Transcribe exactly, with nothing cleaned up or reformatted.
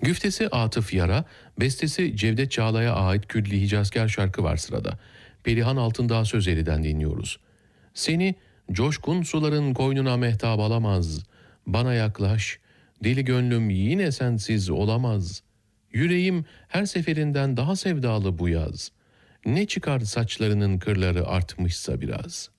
Güftesi Atıf Yara, bestesi Cevdet Çağla'ya ait Külli Hicazkar şarkı var sırada. Perihan Altındağ Sözeri'den dinliyoruz. Seni coşkun suların koynuna mehtap alamaz. Bana yaklaş, deli gönlüm yine sensiz olamaz. Yüreğim her seferinden daha sevdalı bu yaz. Ne çıkar saçlarının kırları artmışsa biraz.''